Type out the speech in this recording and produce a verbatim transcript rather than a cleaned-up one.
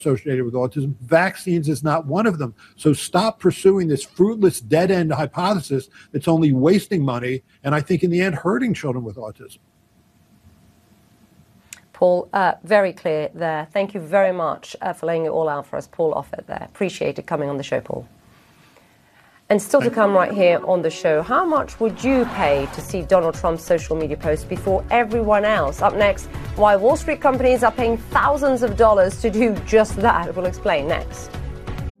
associated with autism. Vaccines is not one of them. So stop pursuing this fruitless dead-end hypothesis that's only wasting money and I think in the end hurting children with autism. Paul, uh, very clear there. Thank you very much uh, for laying it all out for us. Paul Offit there. Appreciate it coming on the show, Paul. And still to come right here on the show, how much would you pay to see Donald Trump's social media posts before everyone else? Up next, why Wall Street companies are paying thousands of dollars to do just that. We'll explain next.